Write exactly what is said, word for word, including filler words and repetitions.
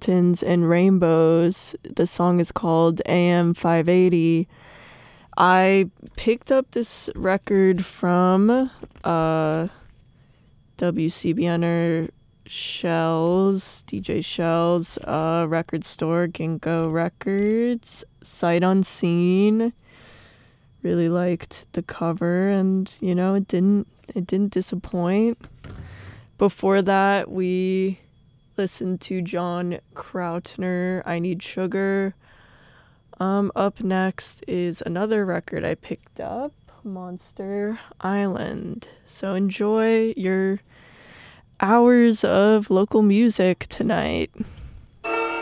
Mountains and Rainbows. The song is called A M five eighty. I picked up this record from uh, W C B N er Shells, D J Shells, uh, record store, Ginkgo Records, sight unseen. Really liked the cover, and you know, it didn't it didn't disappoint. Before that, we listened to John Krautner, I Need Sugar. Um, up next is another record I picked up, Monster Island. So enjoy your hours of local music tonight.